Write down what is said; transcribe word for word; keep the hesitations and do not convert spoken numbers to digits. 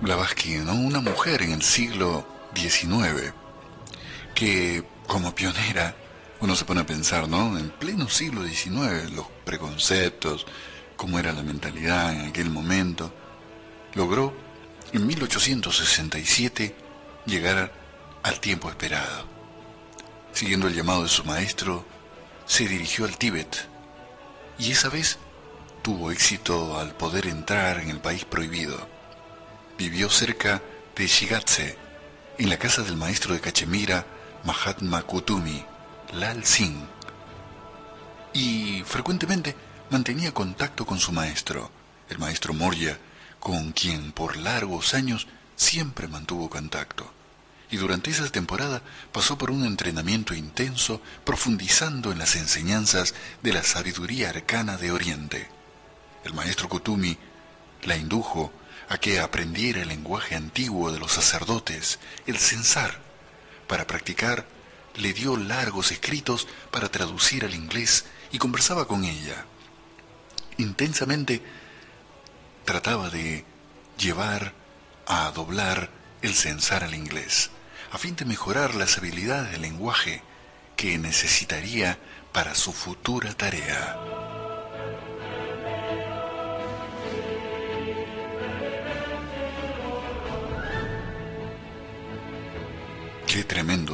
Blavatsky, ¿no? Una mujer en el siglo diecinueve que, como pionera, uno se pone a pensar, ¿no? En pleno siglo diecinueve, los preconceptos, cómo era la mentalidad en aquel momento, logró en mil ochocientos sesenta y siete llegar al tiempo esperado. Siguiendo el llamado de su maestro, se dirigió al Tíbet y esa vez tuvo éxito al poder entrar en el país prohibido. Vivió cerca de Shigatse, en la casa del maestro de Cachemira, Mahatma Kutumi, Lal Singh, y frecuentemente mantenía contacto con su maestro, el maestro Morya, con quien por largos años siempre mantuvo contacto. Y durante esa temporada pasó por un entrenamiento intenso, profundizando en las enseñanzas de la sabiduría arcana de Oriente. El maestro Kutumi la indujo a que aprendiera el lenguaje antiguo de los sacerdotes, el censar. Para practicar, le dio largos escritos para traducir al inglés y conversaba con ella. Intensamente trataba de llevar a doblar el censar al inglés, a fin de mejorar las habilidades del lenguaje que necesitaría para su futura tarea. Qué tremendo